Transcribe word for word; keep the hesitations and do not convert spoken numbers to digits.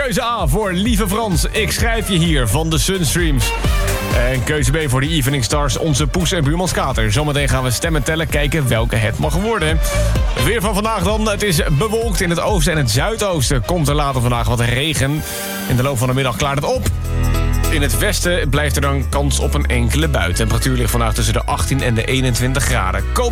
Keuze A voor Lieve Frans. Ik schrijf je hier van de Sunstreams. En keuze B voor de Evening Stars. Onze Poes en buurman Skater. Zometeen gaan we stemmen tellen. Kijken welke het mag worden. Weer van vandaag dan. Het is bewolkt in het oosten en het zuidoosten. Komt er later vandaag wat regen. In de loop van de middag klaart het op. In het westen blijft er dan kans op een enkele bui. Temperatuur ligt vandaag tussen de achttien en de eenentwintig graden. Kom